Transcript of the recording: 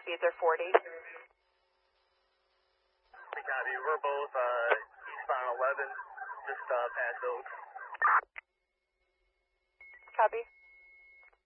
speeds are 40. Copy. We're both eastbound 11, just past Oaks. Copy.